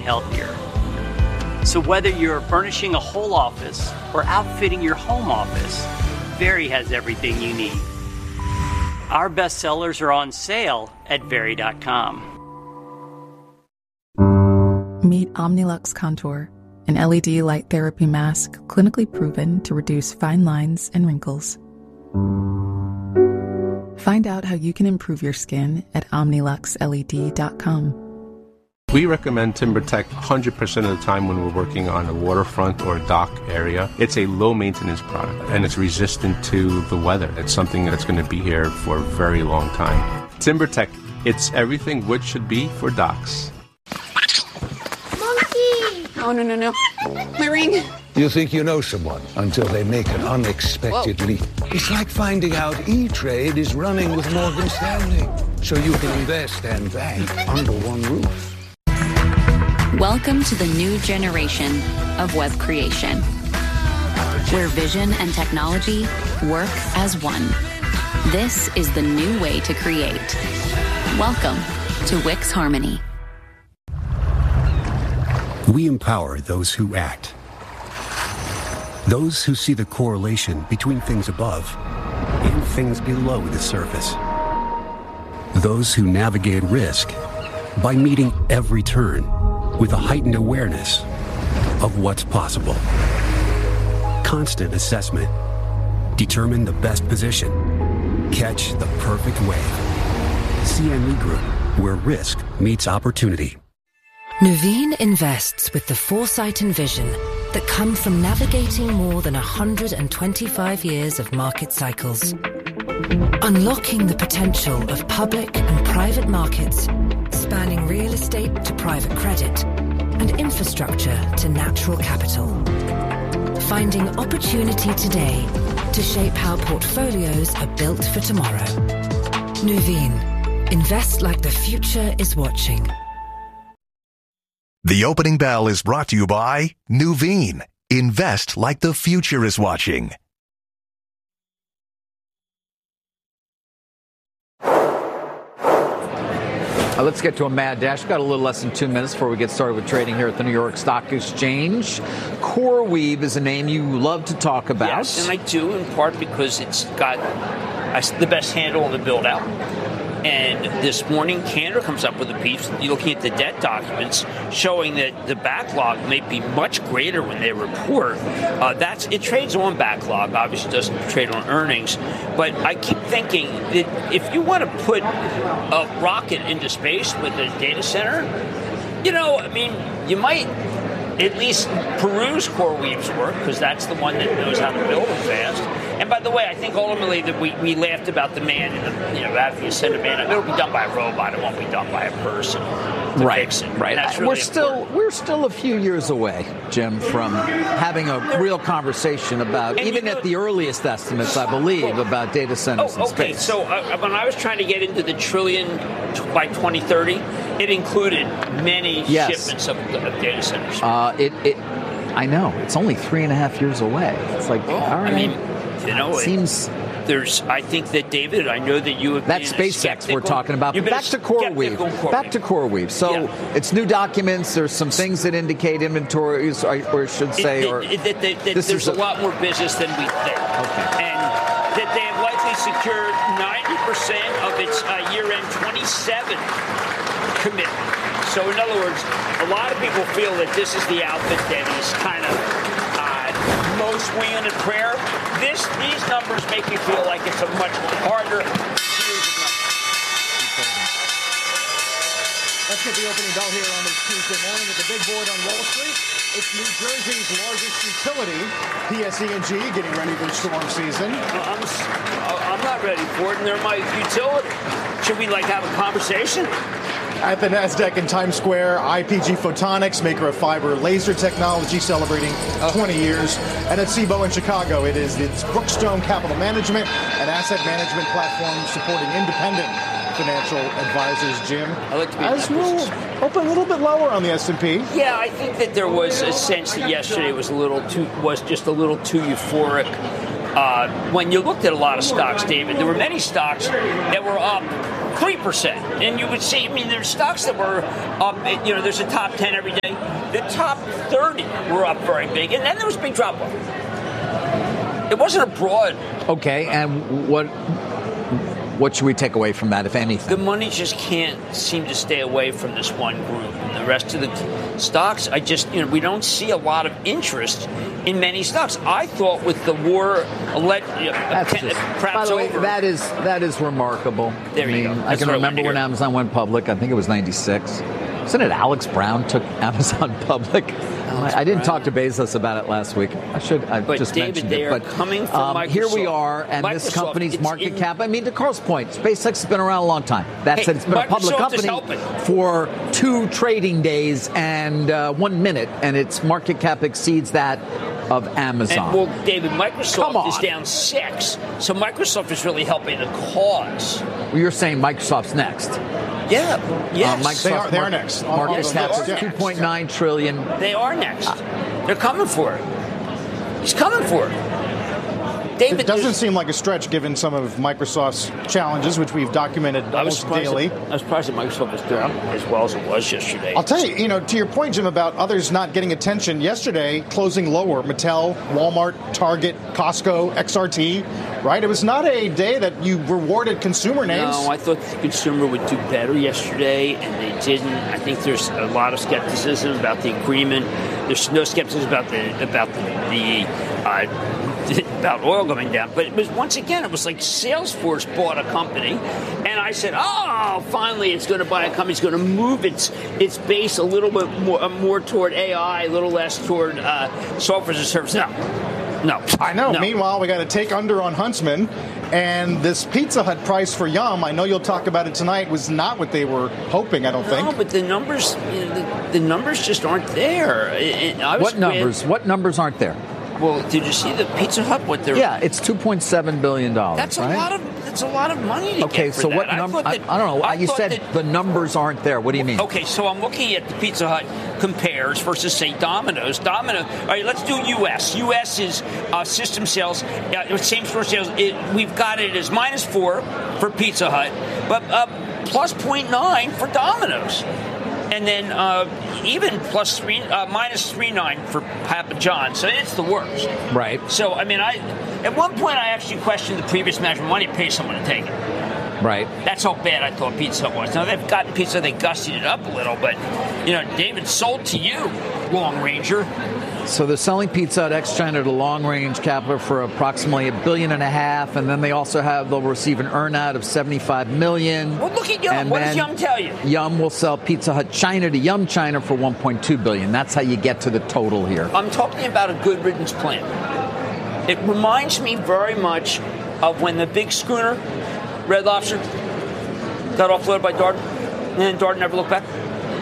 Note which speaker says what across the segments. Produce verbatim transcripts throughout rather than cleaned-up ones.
Speaker 1: healthier. So whether you're furnishing a whole office or outfitting your home office, Very has everything you need. Our best sellers are on sale at Very dot com.
Speaker 2: Meet Omnilux Contour, an L E D light therapy mask clinically proven to reduce fine lines and wrinkles. Find out how you can improve your skin at Omnilux L E D dot com.
Speaker 3: We recommend TimberTech one hundred percent of the time when we're working on a waterfront or a dock area. It's a low-maintenance product, and it's resistant to the weather. It's something that's going to be here for a very long time. TimberTech, it's everything wood should be for docks.
Speaker 4: Monkey! Oh, no, no, no. My ring.
Speaker 5: You think you know someone until they make an unexpected
Speaker 4: Whoa.
Speaker 5: leap. It's like finding out E-Trade is running with Morgan Stanley, so you can invest and bank under one roof.
Speaker 6: Welcome to the new generation of web creation, where vision and technology work as one. This is the new way to create. Welcome to Wix Harmony.
Speaker 7: We empower those who act. Those who see the correlation between things above and things below the surface. Those who navigate risk by meeting every turn with a heightened awareness of what's possible. Constant assessment. Determine the best position. Catch the perfect wave. C M E Group, where risk meets opportunity.
Speaker 8: Nuveen invests with the foresight and vision that come from navigating more than one hundred twenty-five years of market cycles. Unlocking the potential of public and private markets, spanning real estate to private credit and infrastructure to natural capital. Finding opportunity today to shape how portfolios are built for tomorrow. Nuveen. Invest like the future is watching.
Speaker 9: The opening bell is brought to you by Nuveen. Invest like the future is watching.
Speaker 10: Uh, let's get to a mad dash. We've got a little less than two minutes before we get started with trading here at the New York Stock Exchange. CoreWeave is a name you love to talk about.
Speaker 11: Yes, and I do, in part because it's got uh, the best handle on the build-out. And this morning, Cantor comes up with a piece, looking at the debt documents, showing that the backlog may be much greater when they report. Uh, that's it trades on backlog, obviously doesn't trade on earnings. But I keep thinking that if you want to put a rocket into space with a data center, you know, I mean, you might at least peruse CoreWeave's work, because that's the one that knows how to build them fast. And by the way, I think ultimately that we, we laughed about the man, in the, you know, after you send a man, it'll be done by a robot. It won't be done by a person.
Speaker 10: Right,
Speaker 11: fix it.
Speaker 10: right.
Speaker 11: That's really
Speaker 10: we're still
Speaker 11: important.
Speaker 10: we're still a few years away, Jim, from having a real conversation about,
Speaker 11: And
Speaker 10: even
Speaker 11: you know,
Speaker 10: at the earliest estimates, I believe,
Speaker 11: well,
Speaker 10: about data centers
Speaker 11: oh,
Speaker 10: in
Speaker 11: okay.
Speaker 10: space.
Speaker 11: So uh, when I was trying to get into the trillion t- by twenty thirty, it included many
Speaker 10: Yes.
Speaker 11: shipments of, of data centers.
Speaker 10: Uh, it, it, I know it's only three and a half years away. It's like,
Speaker 11: Well,
Speaker 10: all right.
Speaker 11: I mean, you know,
Speaker 10: it
Speaker 11: it
Speaker 10: seems.
Speaker 11: There's, I think that David, I know that you have
Speaker 10: That's
Speaker 11: been a
Speaker 10: SpaceX
Speaker 11: skeptical-
Speaker 10: we're talking about.
Speaker 11: You've
Speaker 10: But
Speaker 11: been
Speaker 10: back
Speaker 11: a
Speaker 10: to CoreWeave.
Speaker 11: skeptical CoreWeave.
Speaker 10: Back to CoreWeave. So
Speaker 11: Yeah.
Speaker 10: it's new documents. There's some things that indicate inventories, or, or should say,
Speaker 11: It-
Speaker 10: or
Speaker 11: it- that, that, that
Speaker 10: this
Speaker 11: there's
Speaker 10: is
Speaker 11: a
Speaker 10: a-
Speaker 11: lot more business than we think.
Speaker 10: Okay.
Speaker 11: And that they have likely secured ninety percent of its uh, year-end twenty-seven commitment. So in other words, a lot of people feel that this is the outfit that is kind of uh, most winging and prayer. This, these numbers make me feel like it's a much harder series of numbers.
Speaker 12: Let's get the opening bell here on this Tuesday morning at the big board on Wall Street. It's New Jersey's largest utility, P S E and G, getting ready for the storm season.
Speaker 11: I'm, I'm not ready for it, and they're my utility. Should we, like, have a conversation?
Speaker 12: At the NASDAQ in Times Square, I P G Photonics, maker of fiber laser technology, celebrating twenty years. And at C B O in Chicago, it is it's Brookstone Capital Management, an asset management platform supporting independent financial advisors. Jim,
Speaker 11: I like to be
Speaker 12: as we'll open a little bit lower on the S and P.
Speaker 11: Yeah, I think that there was a sense that yesterday was a little too was just a little too euphoric. uh, when you looked at a lot of stocks, David, there were many stocks that were up three percent. And you would see, I mean, there's stocks that were up, you know, there's a top ten every day. The top thirty were up very big, and then there was a big drop off. It wasn't a broad.
Speaker 10: Okay, and what what should we take away from that, if anything?
Speaker 11: The money just can't seem to stay away from this one group. And the rest of the t- stocks, I just, you know, we don't see a lot of interest in many stocks. I thought with the war, let, you know,
Speaker 10: That's just,
Speaker 11: perhaps
Speaker 10: by the way,
Speaker 11: over.
Speaker 10: that is that is remarkable.
Speaker 11: There
Speaker 10: I
Speaker 11: you
Speaker 10: mean,
Speaker 11: go.
Speaker 10: I
Speaker 11: That's
Speaker 10: can
Speaker 11: what I
Speaker 10: remember
Speaker 11: wanted to
Speaker 10: when
Speaker 11: hear.
Speaker 10: Amazon went public. I think it was ninety-six. Wasn't it Alex Brown took Amazon public? I, I didn't talk to Bezos about it last week. I should. I
Speaker 11: But
Speaker 10: just
Speaker 11: David,
Speaker 10: mentioned
Speaker 11: they
Speaker 10: it.
Speaker 11: are
Speaker 10: But
Speaker 11: coming from
Speaker 10: um, here we
Speaker 11: Microsoft.
Speaker 10: are, and this
Speaker 11: Microsoft,
Speaker 10: company's
Speaker 11: it's
Speaker 10: market
Speaker 11: in-
Speaker 10: cap. I mean, to Carl's point, SpaceX has been around a long time. That
Speaker 11: Hey,
Speaker 10: said, it's been a public
Speaker 11: Microsoft is
Speaker 10: company
Speaker 11: helping.
Speaker 10: for two trading days and uh, one minute, and its market cap exceeds that of Amazon.
Speaker 11: And, well, David,
Speaker 10: Come
Speaker 11: Microsoft
Speaker 10: on.
Speaker 11: is down six, so Microsoft is really helping the cause.
Speaker 10: Well, you're saying Microsoft's next.
Speaker 11: Yeah, yes.
Speaker 10: Uh, Microsoft
Speaker 12: They are- they are
Speaker 10: market-
Speaker 12: next. On-
Speaker 10: Market
Speaker 11: Yes,
Speaker 10: cap
Speaker 11: they
Speaker 10: is
Speaker 11: are
Speaker 10: two
Speaker 11: next.
Speaker 10: point nine trillion.
Speaker 11: They are next. They're coming for it. He's coming for it. David,
Speaker 12: It doesn't
Speaker 11: there's-
Speaker 12: seem like a stretch given some of Microsoft's challenges, which we've documented
Speaker 11: I was
Speaker 12: almost
Speaker 11: surprised
Speaker 12: daily.
Speaker 11: That, I was surprised that Microsoft was doing as well as it was yesterday.
Speaker 12: I'll tell you, you know, to your point, Jim, about others not getting attention, yesterday, closing lower, Mattel, Walmart, Target, Costco, X R T, right? It was not a day that you rewarded consumer names.
Speaker 11: No, I thought the consumer would do better yesterday, and they didn't. I think there's a lot of skepticism about the agreement. There's no skepticism about the about the, the uh, about oil going down. But it was once again, it was like Salesforce bought a company, and I said, "Oh, finally, it's going to buy a company. It's going to move its its base a little bit more, uh, more toward A I, a little less toward uh, software as a service." No. No.
Speaker 12: I know.
Speaker 11: No.
Speaker 12: Meanwhile, we got to take under on Huntsman. And this Pizza Hut price for Yum, I know you'll talk about it tonight, was not what they were hoping, I don't think.
Speaker 11: No, but the numbers, you know, the, the numbers just aren't there. It, it, I was
Speaker 10: What numbers?
Speaker 11: with-
Speaker 10: What numbers aren't there?
Speaker 11: Well, did you see the Pizza Hut? What they're
Speaker 10: Yeah, it's two point seven billion dollars.
Speaker 11: That's
Speaker 10: right?
Speaker 11: a lot of that's a lot of money to
Speaker 10: Okay,
Speaker 11: get for
Speaker 10: so
Speaker 11: that.
Speaker 10: what
Speaker 11: I
Speaker 10: number?
Speaker 11: thought
Speaker 10: I,
Speaker 11: that-
Speaker 10: I don't know.
Speaker 11: I
Speaker 10: You
Speaker 11: thought
Speaker 10: said
Speaker 11: that-
Speaker 10: the numbers aren't there. What do you mean?
Speaker 11: Okay, so I'm looking at the Pizza Hut compares versus, say, Domino's. Domino. All right, let's do U S. U S is uh, system sales, uh, same store sales. It, we've got it as minus four for Pizza Hut, but uh, plus zero point nine for Domino's. And then uh, even plus three, uh, minus three nine for Papa John's. So it's the worst.
Speaker 10: Right.
Speaker 11: So I mean, I at one point I actually questioned the previous management. Why didn't you pay someone to take it?
Speaker 10: Right.
Speaker 11: That's how bad I thought Pizza Hut was. Now they've gotten Pizza, they gussied it up a little, but you know, David sold to you, Long Ranger.
Speaker 10: So they're selling Pizza Hut ex-China to long-range capital for approximately a billion and a half, and then they also have they'll receive an earnout of seventy-five million.
Speaker 11: Well, look at Yum.
Speaker 10: And
Speaker 11: What does
Speaker 10: then
Speaker 11: Yum tell you?
Speaker 10: Yum will sell Pizza Hut China to Yum China for one point two billion. That's how you get to the total here.
Speaker 11: I'm talking about a good riddance plan. It reminds me very much of when the big schooner, Red Lobster, got offloaded by Darden, and then Darden never looked back.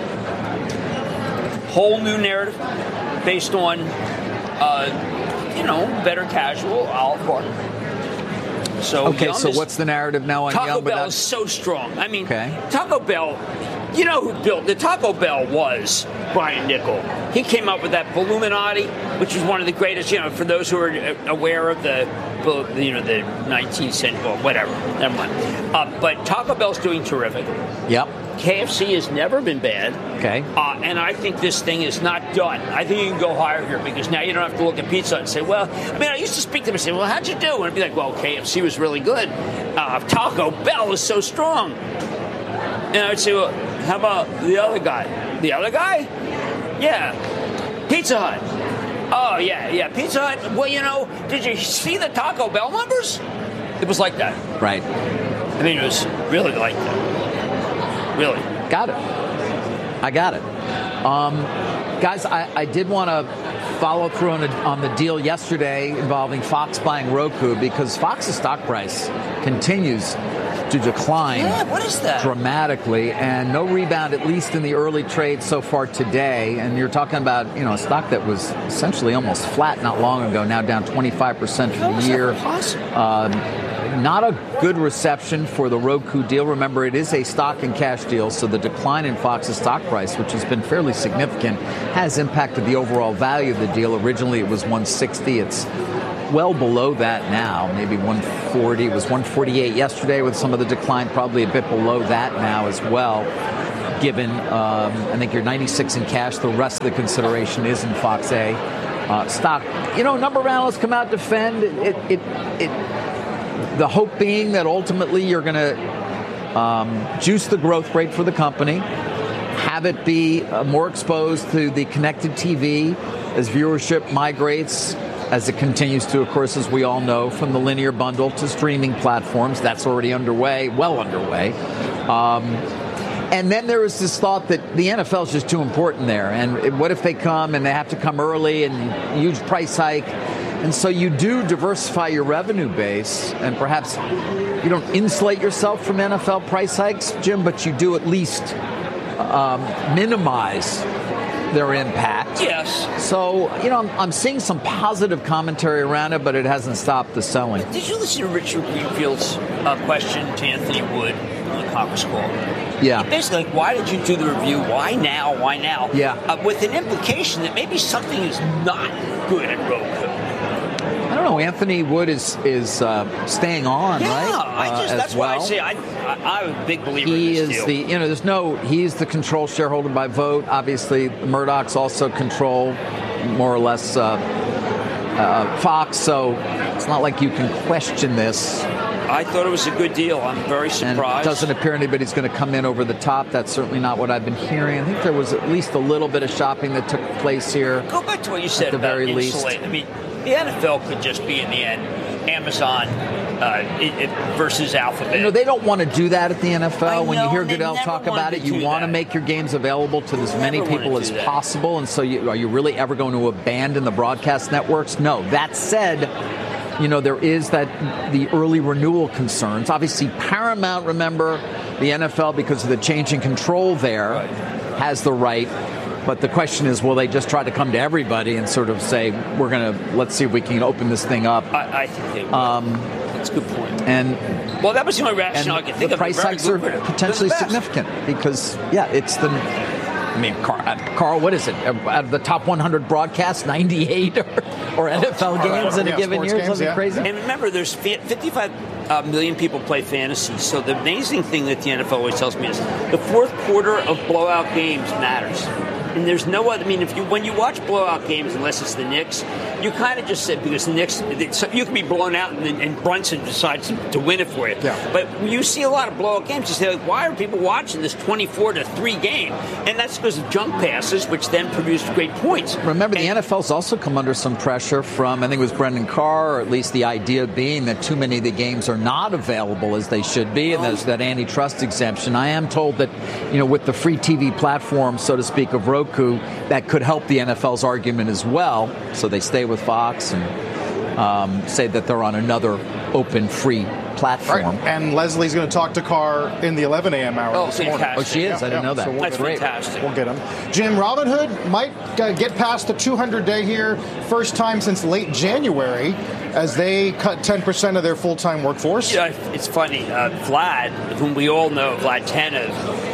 Speaker 11: Whole new narrative based on, uh, you know, better casual, Olive Garden. So
Speaker 10: Okay,
Speaker 11: Yum
Speaker 10: so
Speaker 11: is-
Speaker 10: what's the narrative now on
Speaker 11: Taco
Speaker 10: Yum?
Speaker 11: Bell
Speaker 10: without-
Speaker 11: is so strong. I mean,
Speaker 10: Okay.
Speaker 11: Taco Bell, you know who built the Taco Bell was Brian Niccol. He came up with that Illuminati, which is one of the greatest, you know, for those who are aware of the, you know, the nineteenth century, well, whatever, never mind. Uh, but Taco Bell's doing terrific.
Speaker 10: Yep.
Speaker 11: K F C has never been bad.
Speaker 10: Okay.
Speaker 11: Uh, and I think this thing is not done. I think you can go higher here because now you don't have to look at Pizza Hut and say, well, I mean, I used to speak to them and say, well, how'd you do? And I'd be like, well, K F C was really good. Uh, Taco Bell is so strong. And I would say, well, how about the other guy? The other guy? Yeah. Pizza Hut. Oh, yeah, yeah. Pizza Hut. Well, you know, did you see the Taco Bell numbers? It was like that.
Speaker 10: Right.
Speaker 11: I mean, it was really like that. Really.
Speaker 10: Got it. I got it. Um, guys, I, I did want to follow through on, a, on the deal yesterday involving Fox buying Roku because Fox's stock price continues to decline
Speaker 11: Yeah, what is that?
Speaker 10: dramatically and no rebound, at least in the early trade so far today. And you're talking about, you know, a stock that was essentially almost flat not long ago, now down twenty-five percent for
Speaker 11: How
Speaker 10: the
Speaker 11: is that
Speaker 10: year.
Speaker 11: possible?
Speaker 10: Um, Not a good reception for the Roku deal. Remember, it is a stock and cash deal, so the decline in Fox's stock price, which has been fairly significant, has impacted the overall value of the deal. Originally, it was one sixty. It's well below that now, maybe one forty. It was one forty-eight yesterday with some of the decline, probably a bit below that now as well. Given, um, I think you're ninety-six in cash. The rest of the consideration is in Fox A uh, stock. You know, a number of analysts come out defend it. It, it, it the hope being that ultimately you're going to um, juice the growth rate for the company, have it be uh, more exposed to the connected T V as viewership migrates, as it continues to, of course, as we all know, from the linear bundle to streaming platforms. That's already underway, well underway. Um, And then there was this thought that the N F L is just too important there. And what if they come and they have to come early and huge price hike? And so you do diversify your revenue base, and perhaps you don't insulate yourself from N F L price hikes, Jim, but you do at least um, minimize their impact.
Speaker 11: Yes.
Speaker 10: So, you know, I'm, I'm seeing some positive commentary around it, but it hasn't stopped the selling.
Speaker 11: Did you listen to Richard Greenfield's uh, question to Anthony Wood on the conference call?
Speaker 10: Yeah.
Speaker 11: Basically, like, why did you do the review? Why now? Why now?
Speaker 10: Yeah.
Speaker 11: Uh, with an implication that maybe something is not good at Roku.
Speaker 10: I don't know. Anthony Wood is is uh, staying on,
Speaker 11: yeah,
Speaker 10: right?
Speaker 11: Yeah, I just
Speaker 10: uh,
Speaker 11: that's
Speaker 10: well.
Speaker 11: why I say I, I I'm a big believer
Speaker 10: he
Speaker 11: in this
Speaker 10: is
Speaker 11: deal.
Speaker 10: the you know there's no he's the control shareholder by vote. Obviously, Murdoch's also control more or less uh, uh, Fox, so it's not like you can question this.
Speaker 11: I thought it was a good deal. I'm very surprised.
Speaker 10: And it doesn't appear anybody's going to come in over the top. That's certainly not what I've been hearing. I think there was at least a little bit of shopping that took place here.
Speaker 11: Go back to what you said
Speaker 10: at the
Speaker 11: about
Speaker 10: very least.
Speaker 11: insulate. I mean, the N F L could just be, in the end, Amazon uh, it, it versus Alphabet.
Speaker 10: You know, they don't want to do that at the N F L.
Speaker 11: I
Speaker 10: when you
Speaker 11: know,
Speaker 10: hear
Speaker 11: they
Speaker 10: Goodell
Speaker 11: never
Speaker 10: talk
Speaker 11: wanted
Speaker 10: about
Speaker 11: to
Speaker 10: it, you
Speaker 11: do
Speaker 10: want to
Speaker 11: that.
Speaker 10: make your games available to as many
Speaker 11: Never
Speaker 10: people
Speaker 11: wanted
Speaker 10: as
Speaker 11: to do that.
Speaker 10: possible. And so you, are you really ever going to abandon the broadcast networks? No. That said, you know, there is that the early renewal concerns. Obviously, Paramount, remember, the N F L, because of the change in control there,
Speaker 11: Right.
Speaker 10: has the right. But the question is, will they just try to come to everybody and sort of say, we're going to, let's see if we can open this thing up?
Speaker 11: I, I think they will.
Speaker 10: Um,
Speaker 11: That's a good point.
Speaker 10: And
Speaker 11: well, that was the only
Speaker 10: and
Speaker 11: rationale I could think
Speaker 10: the
Speaker 11: of.
Speaker 10: price
Speaker 11: Very
Speaker 10: hikes are
Speaker 11: lucrative.
Speaker 10: potentially
Speaker 11: They're the best.
Speaker 10: significant because, yeah, it's the. I mean, Carl, Carl, what is it? Out of the top one hundred broadcasts, ninety-eight or, or N F L games in a
Speaker 12: Yeah,
Speaker 10: given
Speaker 12: sports
Speaker 10: year,
Speaker 12: games,
Speaker 10: something
Speaker 12: yeah.
Speaker 10: crazy.
Speaker 11: And remember, there's fifty-five uh, million people play fantasy. So the amazing thing that the N F L always tells me is the fourth quarter of blowout games matters. And there's no other. I mean, if you when you watch blowout games, unless it's the Knicks, you kind of just said because the Knicks, so you can be blown out and, and Brunson decides to, to win it for you.
Speaker 12: Yeah.
Speaker 11: But when you see a lot of blowout games, you say, like, why are people watching this twenty-four to three game? And that's because of junk passes, which then produce great points.
Speaker 10: Remember, the
Speaker 11: and,
Speaker 10: N F L's also come under some pressure from, I think it was Brendan Carr, or at least the idea being that too many of the games are not available as they should be, and there's that antitrust exemption. I am told that, you know, with the free T V platform, so to speak, of Roku, that could help the N F L's argument as well. So they stay with Fox and um, say that they're on another open, free platform.
Speaker 12: Right. And Leslie's going to talk to Carr in the eleven a.m. hour
Speaker 11: Oh,
Speaker 12: this
Speaker 11: fantastic.
Speaker 12: morning.
Speaker 10: Oh, she is? I didn't know that.
Speaker 12: So we'll
Speaker 11: That's
Speaker 12: get him.
Speaker 11: fantastic.
Speaker 12: We'll get him. Jim, Robinhood might uh, get past the two hundred day here, first time since late January, as they cut ten percent of their full-time workforce.
Speaker 11: Yeah, it's funny. Uh, Vlad, whom we all know, Vlad Tenev,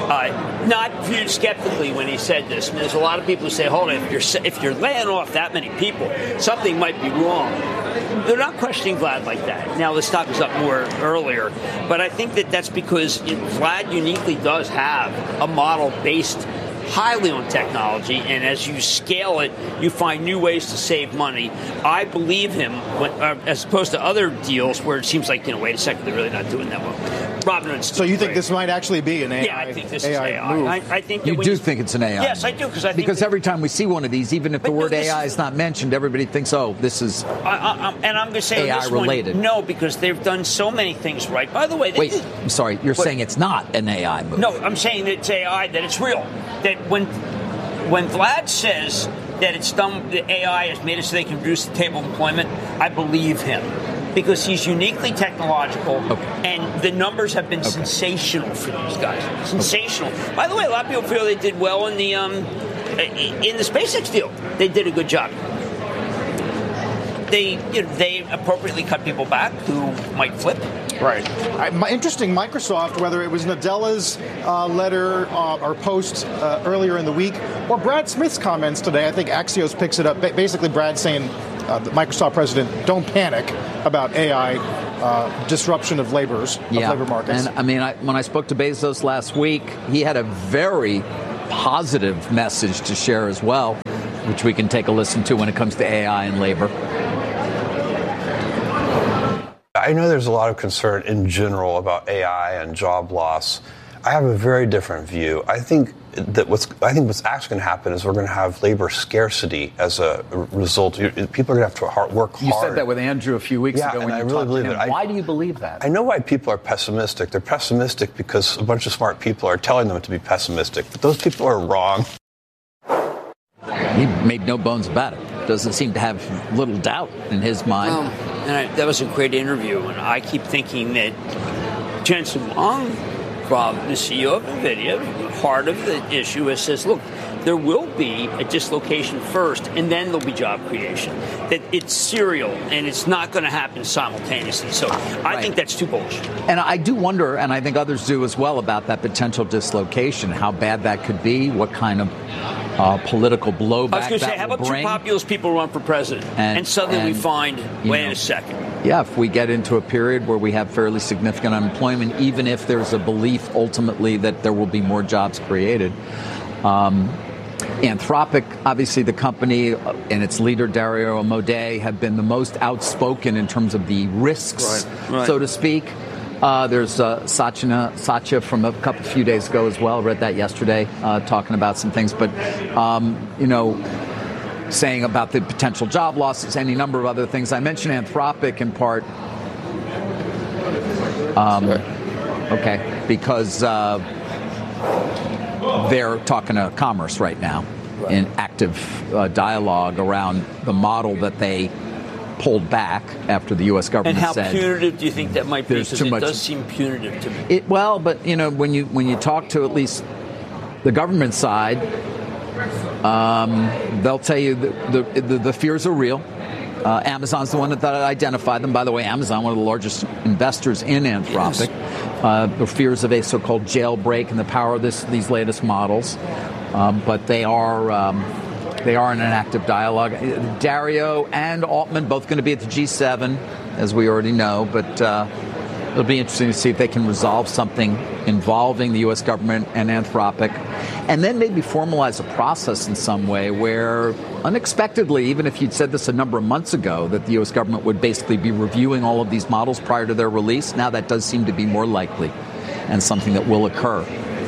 Speaker 11: uh, not viewed skeptically when he said this. I mean, there's a lot of people who say, hold on, if you're, if you're laying off that many people, something might be wrong. They're not questioning Vlad like that. Now, the stock is up more earlier, but I think that that's because Vlad uniquely does have a model based highly on technology, and as you scale it, you find new ways to save money. I believe him, when, uh, as opposed to other deals where it seems like, you know, wait a second, they're really not doing that well. Robinhood's
Speaker 12: So you think
Speaker 11: great.
Speaker 12: this might actually be an A I?
Speaker 11: Yeah, I think this
Speaker 12: A I
Speaker 11: is A I.
Speaker 12: move.
Speaker 11: I, I think that
Speaker 10: You
Speaker 11: when
Speaker 10: do think it's an A I?
Speaker 11: Yes, I do, because I think
Speaker 10: Because
Speaker 11: that-
Speaker 10: every time we see one of these, even if the
Speaker 11: But no,
Speaker 10: word
Speaker 11: this
Speaker 10: A I
Speaker 11: is-
Speaker 10: is not mentioned, everybody thinks, oh, this is...
Speaker 11: I, I, I'm- and I'm going to say
Speaker 10: A I
Speaker 11: this
Speaker 10: related.
Speaker 11: one, no, because they've done so many things right. By the way, they
Speaker 10: Wait,
Speaker 11: did,
Speaker 10: I'm sorry, you're
Speaker 11: What?
Speaker 10: saying it's not an A I move.
Speaker 11: no, I'm saying that it's A I, that it's real. That when when Vlad says that it's done, the A I has made it so they can reduce the table of employment, I believe him. Because he's uniquely technological,
Speaker 10: Okay.
Speaker 11: and the numbers have been sensational for these guys. Sensational. By the way, a lot of people feel they did well in the um, in the SpaceX deal. They did a good job. They you know, they appropriately cut people back who might flip.
Speaker 12: Right. I, my, interesting, Microsoft, whether it was Nadella's uh, letter uh, or post uh, earlier in the week, or Brad Smith's comments today, I think Axios picks it up. Ba- basically, Brad saying uh, the Microsoft president, don't panic about A I uh, disruption of laborers,
Speaker 10: yeah.
Speaker 12: of labor markets.
Speaker 10: And I mean, I, when I spoke to Bezos last week, he had a very positive message to share as well, which we can take a listen to when it comes to A I and labor.
Speaker 13: I know there's a lot of concern in general about A I and job loss. I have a very different view. I think that what's I think what's actually going to happen is we're going to have labor scarcity as a result. People are going to have to hard, work hard.
Speaker 10: You said that with Andrew a few weeks
Speaker 13: yeah,
Speaker 10: ago.
Speaker 13: And
Speaker 10: when
Speaker 13: I
Speaker 10: you
Speaker 13: really
Speaker 10: talked
Speaker 13: believe
Speaker 10: to him.
Speaker 13: it. I,
Speaker 10: why do you believe that?
Speaker 13: I know why people are pessimistic. They're pessimistic because a bunch of smart people are telling them to be pessimistic. But those people are wrong.
Speaker 10: He made no bones about it. Doesn't seem to have little doubt in his mind.
Speaker 11: Um, and I, that was a great interview, and I keep thinking that Jensen Huang, from the C E O of NVIDIA, part of the issue is says, look, there will be a dislocation first, and then there'll be job creation. That it's serial, and it's not going to happen simultaneously. So I
Speaker 10: right.
Speaker 11: think that's too bullish.
Speaker 10: And I do wonder, and I think others do as well, about that potential dislocation, how bad that could be, what kind of uh, political blowback
Speaker 11: I was going to say, how about
Speaker 10: bring.
Speaker 11: two populist people run for president, and, and suddenly
Speaker 10: and,
Speaker 11: we find, wait
Speaker 10: know,
Speaker 11: a second.
Speaker 10: Yeah, if we get into a period where we have fairly significant unemployment, even if there's a belief ultimately that there will be more jobs created. Um, Anthropic, obviously the company and its leader, Dario Amodei, have been the most outspoken in terms of the risks,
Speaker 11: right, right.
Speaker 10: so to speak. Uh, there's uh, Satya, Satya from a couple few days ago as well. Read that yesterday, uh, talking about some things. But, um, you know, saying about the potential job losses, any number of other things. I mentioned Anthropic in part. Um,
Speaker 11: sure.
Speaker 10: Okay, because uh, they're talking to Commerce right now right. in active uh, dialogue around the model that they pulled back after the U S government
Speaker 11: and how
Speaker 10: said.
Speaker 11: Punitive do you think that might be? Because it
Speaker 10: much,
Speaker 11: does seem punitive to me.
Speaker 10: It, well, but you know, when you when you talk to at least the government side, um, they'll tell you that the, the the fears are real. Uh, Amazon's the one that, that identified them. By the way, Amazon, one of the largest investors in Anthropic. Yes. Uh, the fears of a so-called jailbreak and the power of this these latest models, um, but they are. Um, They are in an active dialogue. Dario and Altman both going to be at the G seven, as we already know, but uh, it'll be interesting to see if they can resolve something involving the U S government and Anthropic, and then maybe formalize a process in some way where, unexpectedly, even if you'd said this a number of months ago, that the U S government would basically be reviewing all of these models prior to their release, now that does seem to be more likely and something that will occur.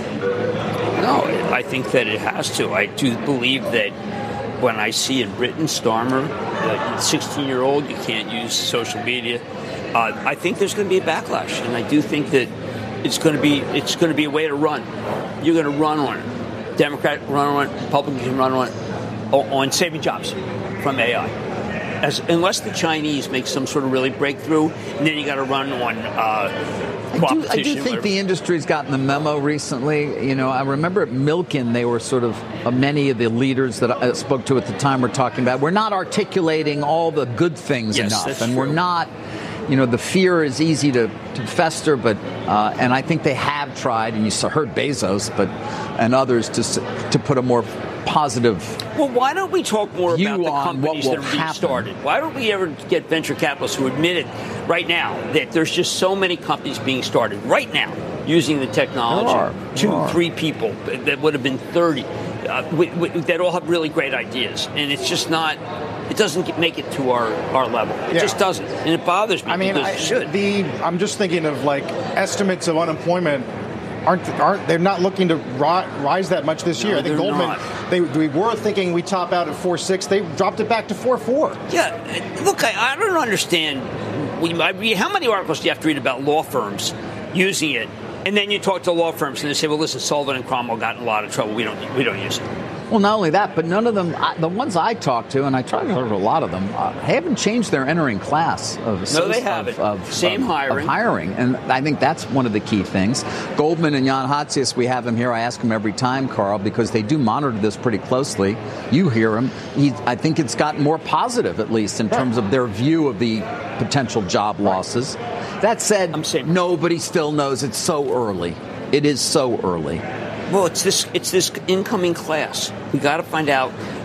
Speaker 11: No, I think that it has to. I do believe that when I see in Britain, Starmer, a sixteen-year-old, you can't use social media. Uh, I think there's going to be a backlash, and I do think that it's going to be it's going to be a way to run. You're going to run on it. Democrat run on it. Republicans can run on it on saving jobs from A I. As, unless the Chinese make some sort of really breakthrough, and then you got to run on uh,
Speaker 10: I do, I do think the industry's gotten the memo recently. You know, I remember at Milken, they were sort of, uh, many of the leaders that I spoke to at the time were talking about, we're not articulating all the good things
Speaker 11: yes,
Speaker 10: enough. And
Speaker 11: true.
Speaker 10: we're not, you know, the fear is easy to, to fester, but, uh, and I think they have tried, and you heard Bezos, but, and others to, to put a more positive.
Speaker 11: Well, why don't we talk more about the
Speaker 10: on
Speaker 11: companies that are being
Speaker 10: happen.
Speaker 11: started? Why don't we ever get venture capitalists who admit it right now that there's just so many companies being started right now using the technology?
Speaker 10: There are.
Speaker 11: Two,
Speaker 10: There are.
Speaker 11: three people that would have been thirty uh, we, we, that all have really great ideas, and it's just not. It doesn't get, make it to our, our level. It
Speaker 12: Yeah.
Speaker 11: just doesn't, and it bothers me.
Speaker 12: I mean,
Speaker 11: because
Speaker 12: I,
Speaker 11: it should.
Speaker 12: the I'm just thinking of like estimates of unemployment. Aren't aren't they're not looking to ri- rise that much this year?
Speaker 11: No,
Speaker 12: I think
Speaker 11: they're
Speaker 12: Goldman.
Speaker 11: not.
Speaker 12: They we were thinking we top out at four six. They dropped it back to four four.
Speaker 11: Yeah, look, I, I don't understand. We, I mean, how many articles do you have to read about law firms using it, and then you talk to law firms and they say, "Well, listen, Sullivan and Cromwell got in a lot of trouble. We don't, we don't use it."
Speaker 10: Well, not only that, but none of them, I, the ones I talked to, and I tried to talk to a lot of them, uh, haven't changed their entering class of
Speaker 11: No, they haven't.
Speaker 10: Of, of,
Speaker 11: Same
Speaker 10: of,
Speaker 11: hiring.
Speaker 10: Of hiring. And I think that's one of the key things. Goldman and Jan Hatzius, we have him here. I ask him every time, Carl, because they do monitor this pretty closely. You hear him. He, I think it's gotten more positive, at least, in terms of their view of the potential job losses. That said, I'm saying nobody still knows. It's so early. It is so early.
Speaker 11: Well, it's this it's this incoming class. We got to find out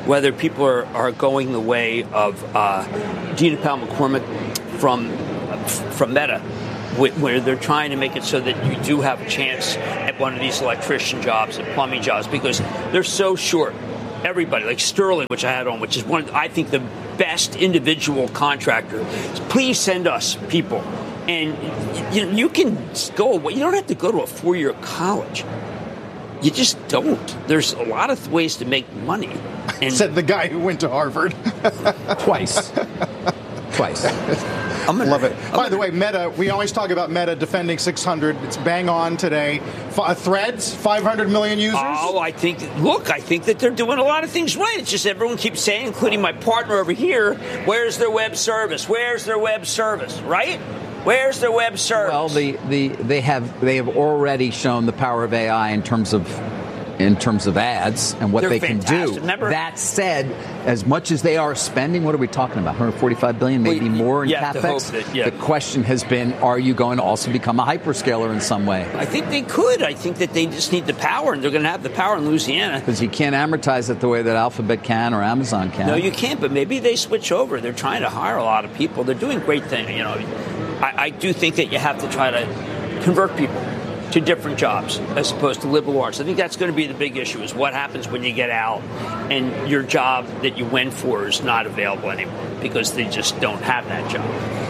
Speaker 11: whether people are, are going the way of uh, Gina Powell-McCormick from from Meta, where they're trying to make it so that you do have a chance at one of these electrician jobs and plumbing jobs because they're so short. Everybody, like Sterling, which I had on, which is one of, I think, the best individual contractor. Please send us people. And you, you can go away. You don't have to go to a four-year college. You just don't. There's a lot of ways to make money. And
Speaker 12: said the guy who went to Harvard.
Speaker 10: Twice. Twice.
Speaker 12: I'm gonna, Love it. I'm By gonna, the way, Meta, we always talk about Meta defending six hundred. It's bang on today. F- threads, five hundred million users.
Speaker 11: Oh, I think, look, I think that they're doing a lot of things right. It's just everyone keeps saying, including my partner over here, where's their web service? Where's their web service, right? Where's their web service?
Speaker 10: Well, the, the they have they have already shown the power of A I in terms of in terms of ads and what
Speaker 11: They're
Speaker 10: they
Speaker 11: fantastic.
Speaker 10: can do.
Speaker 11: Remember?
Speaker 10: That said, as much as they are spending, what are we talking about? one hundred forty-five billion dollars, maybe
Speaker 11: well,
Speaker 10: more in
Speaker 11: yeah,
Speaker 10: capex?
Speaker 11: That, yeah.
Speaker 10: The question has been, are you going to also become a hyperscaler in some way?
Speaker 11: I think they could. I think that they just need the power, and they're going to have the power in Louisiana.
Speaker 10: Because you can't amortize it the way that Alphabet can or Amazon can.
Speaker 11: No, you can't, but maybe they switch over. They're trying to hire a lot of people. They're doing great things. You know, I, I do think that you have to try to convert people to different jobs as opposed to liberal arts. I think that's going to be the big issue is what happens when you get out and your job that you went for is not available anymore because they just don't have that job.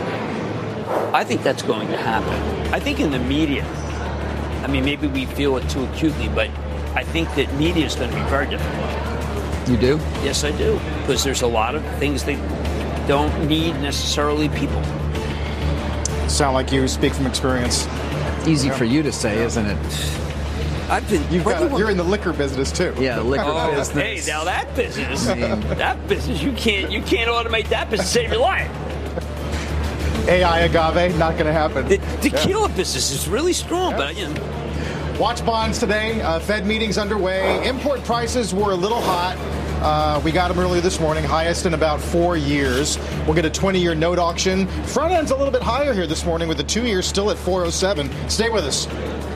Speaker 11: I think that's going to happen. I think in the media, I mean, maybe we feel it too acutely, but I think that media is going to be very difficult.
Speaker 10: You do?
Speaker 11: Yes, I do. Because there's a lot of things that don't need necessarily people.
Speaker 12: Sound like you speak from experience.
Speaker 10: Easy
Speaker 12: yeah.
Speaker 10: for you to say, isn't it?
Speaker 11: I've been.
Speaker 12: You've got, you're in the liquor business too.
Speaker 10: Yeah, liquor
Speaker 11: oh,
Speaker 10: business.
Speaker 11: Hey, now that business, that business, you can't, you can't automate that business to save your life.
Speaker 12: A I agave, not going to happen.
Speaker 11: The tequila yeah. business is really strong, yeah. but you know.
Speaker 12: Watch bonds today. Uh, Fed meetings underway. Import prices were a little hot. Uh, we got them earlier this morning, highest in about four years. We'll get a twenty-year note auction. Front end's a little bit higher here this morning with the two-year still at four oh seven. Stay with us.